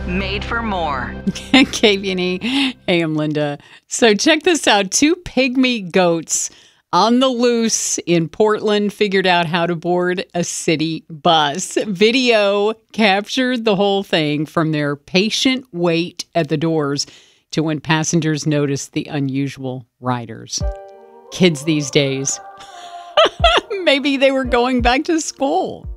made for more. KVNE. Hey, I'm Linda. So check this out. 2 pygmy goats on the loose in Portland figured out how to board a city bus. Video captured the whole thing from their patient wait at the doors to when passengers noticed the unusual riders. Kids these days. Maybe they were going back to school.